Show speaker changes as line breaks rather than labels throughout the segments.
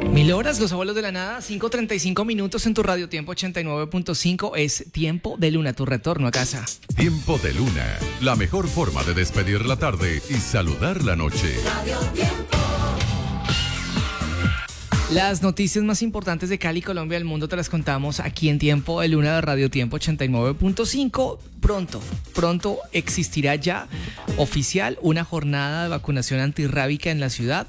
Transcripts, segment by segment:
Mil horas, los abuelos de la nada, 5:35 minutos en tu radio Tiempo 89.5. Es Tiempo de Luna, tu retorno a casa.
Tiempo de Luna, la mejor forma de despedir la tarde y saludar la noche.
Radio Tiempo.
Las noticias más importantes de Cali, Colombia, del mundo te las contamos aquí en Tiempo de Luna de Radio Tiempo 89.5. Pronto existirá ya oficial una jornada de vacunación antirrábica en la ciudad.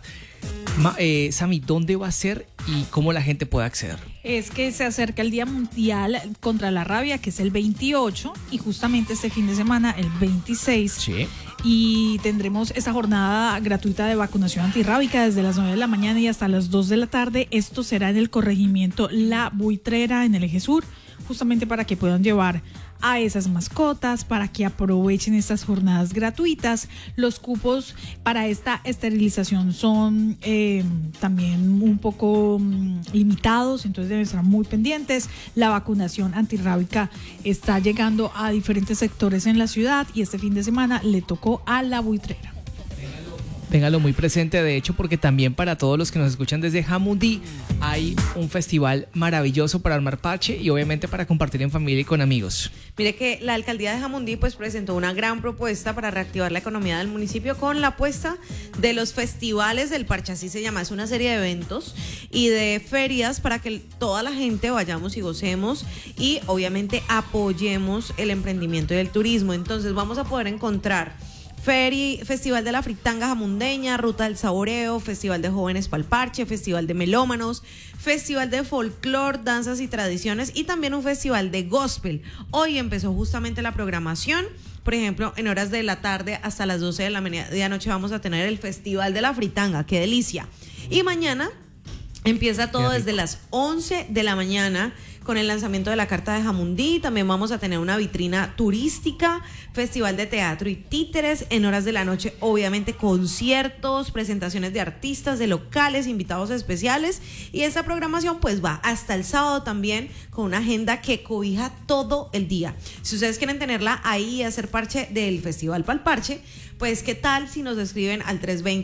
Sami, ¿dónde va a ser y cómo la gente puede acceder?
Es que se acerca el Día Mundial contra la Rabia, que es el 28, y justamente este fin de semana, el 26.
Sí.
Y tendremos esa jornada gratuita de vacunación antirrábica desde las 9 de la mañana y hasta las 2 de la tarde. Esto será en el corregimiento La Buitrera, en el Eje Sur, justamente para que puedan llevar a esas mascotas, para que aprovechen estas jornadas gratuitas. Los cupos para esta esterilización son también un poco limitados, entonces deben estar muy pendientes. La vacunación antirrábica está llegando a diferentes sectores en la ciudad y este fin de semana le tocó a La Buitrera.
Téngalo muy presente, de hecho, porque también para todos los que nos escuchan desde Jamundí hay un festival maravilloso para armar parche y obviamente para compartir en familia y con amigos.
Mire que la alcaldía de Jamundí pues presentó una gran propuesta para reactivar la economía del municipio con la apuesta de los festivales del parche, así se llama. Es una serie de eventos y de ferias para que toda la gente vayamos y gocemos y obviamente apoyemos el emprendimiento y el turismo. Entonces vamos a poder encontrar Festival de la Fritanga Jamundeña, Ruta del Saboreo, Festival de Jóvenes Palparche, Festival de Melómanos, Festival de Folclor, Danzas y Tradiciones y también un festival de Gospel. Hoy empezó justamente la programación. Por ejemplo, en horas de la tarde hasta las 12 de la medianoche vamos a tener el Festival de la Fritanga. ¡Qué delicia! Y mañana empieza todo desde las 11 de la mañana con el lanzamiento de la Carta de Jamundí. También vamos a tener una vitrina turística, festival de teatro y títeres. En horas de la noche, obviamente, conciertos, presentaciones de artistas, de locales, invitados especiales. Y esta programación pues va hasta el sábado también con una agenda que cobija todo el día. Si ustedes quieren tenerla ahí y hacer parche del Festival Palparche, pues qué tal si nos escriben al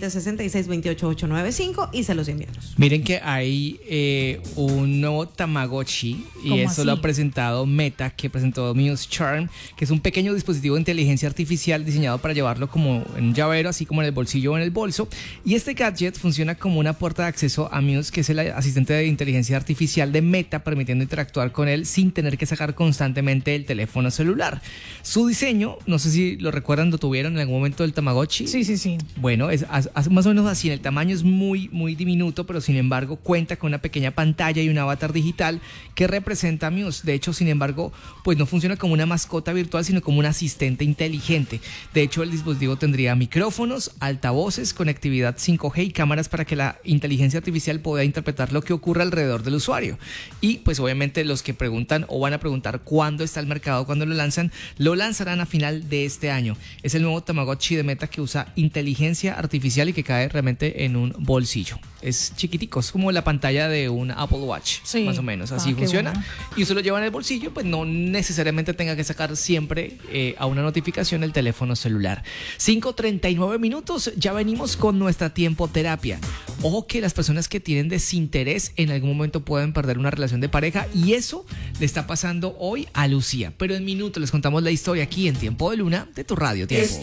320-6628-895 y se los enviamos.
Miren que hay un nuevo Tamagotchi y eso
así?
lo ha presentado Meta, que presentó Muse Charm, que es un pequeño dispositivo de inteligencia artificial diseñado para llevarlo como en un llavero, así como en el bolsillo o en el bolso. Y este gadget funciona como una puerta de acceso a Muse, que es el asistente de inteligencia artificial de Meta, permitiendo interactuar con él sin tener que sacar constantemente el teléfono celular. Su diseño, no sé si lo recuerdan, lo tuvieron en algún momento del Tamagotchi.
Sí.
Bueno, es más o menos así. El tamaño es muy diminuto, pero sin embargo cuenta con una pequeña pantalla y un avatar digital que representa a Muse. De hecho, sin embargo, pues no funciona como una mascota virtual, sino como un asistente inteligente. De hecho, el dispositivo tendría micrófonos, altavoces, conectividad 5G y cámaras para que la inteligencia artificial pueda interpretar lo que ocurre alrededor del usuario. Y pues obviamente los que preguntan o van a preguntar cuándo está el mercado, cuándo lo lanzarán a final de este año. Es el nuevo Tamagotchi de Meta que usa inteligencia artificial y que cae realmente en un bolsillo. Es chiquitico, es como la pantalla de un Apple Watch,
Sí.
más o menos, así funciona.
Bueno.
Y usted lo lleva en el bolsillo, pues no necesariamente tenga que sacar siempre a una notificación el teléfono celular. 5:39 minutos, ya venimos con nuestra tiempoterapia. Ojo que las personas que tienen desinterés en algún momento pueden perder una relación de pareja y eso le está pasando hoy a Lucía. Pero en minutos les contamos la historia aquí en Tiempo de Luna de tu radio Tiempo.